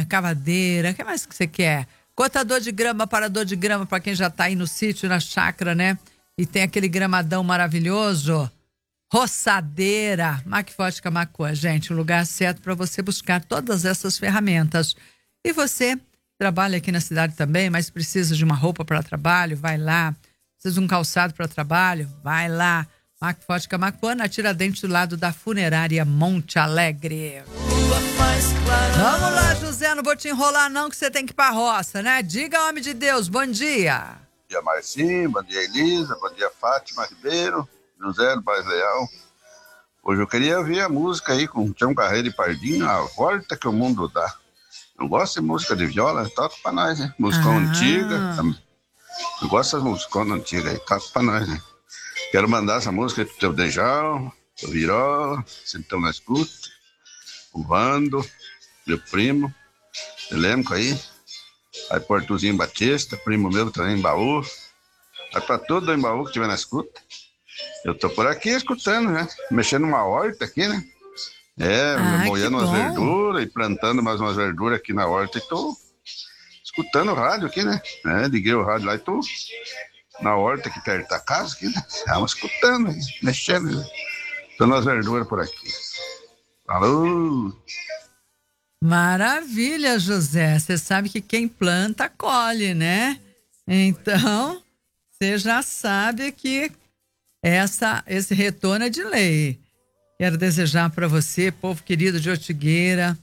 cavadeira, o que mais que você quer? Cortador de grama, parador de grama para quem já tá aí no sítio, na chácara, né? E tem aquele gramadão maravilhoso. Roçadeira, Macforte Camaquã, gente, o lugar certo para você buscar todas essas ferramentas. E você trabalha aqui na cidade também, mas precisa de uma roupa para trabalho, vai lá. Precisa de um calçado para trabalho, vai lá. Macforte Camaquã, na Tiradentes, do lado da Funerária Monte Alegre. Vamos lá, José, não vou te enrolar não, que você tem que ir pra roça, né? Diga, homem de Deus, bom dia. Bom dia, Marcinho, bom dia, Elisa, bom dia, Fátima Ribeiro, José do Paz Leal. Hoje eu queria ouvir a música aí com Tião Carreiro e Pardinho, A Volta que o Mundo Dá. Eu gosto de música de viola, toca pra nós, né? Musicão antiga, eu gosto das musicões antigas aí, toca pra nós, né? Quero mandar essa música aí pro teu Dejal, pro Viró, sempre estão na escuta, o Vando, meu primo, Telêmico aí Portuzinho Batista, primo meu também em Baú, vai pra todo em Baú que estiver na escuta. Eu tô por aqui escutando, né? Mexendo numa horta aqui, né? Moendo umas verduras e plantando mais umas verduras aqui na horta e tô escutando o rádio aqui, né? Liguei o rádio lá e tô na horta aqui perto da casa aqui, né? Estamos escutando, mexendo, né? Tô nas verduras por aqui. Alô! Maravilha, José. Você sabe que quem planta, colhe, né? Então, você já sabe que esse retorno é de lei. Quero desejar para você, povo querido de Ortigueira,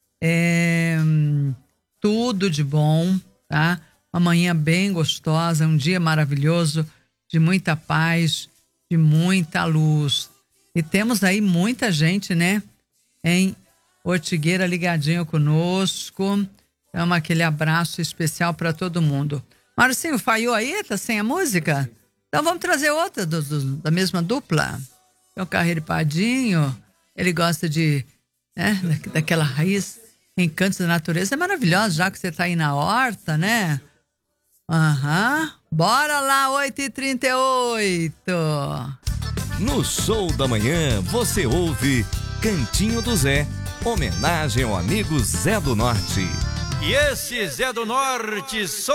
tudo de bom, tá? Uma manhã bem gostosa, um dia maravilhoso, de muita paz, de muita luz. E temos aí muita gente, né? Em Ortigueira ligadinho conosco. Então, aquele abraço especial para todo mundo. Marcinho, falhou aí? Tá sem a música? Então vamos trazer outra da mesma dupla. Tião Carreiro e Pardinho. Ele gosta de, né, daquela raiz, encantos da natureza. É maravilhoso, já que você tá aí na horta, né? Bora lá, 8h38. No Show da Manhã, você ouve Cantinho do Zé, homenagem ao amigo Zé do Norte. E esse Zé do Norte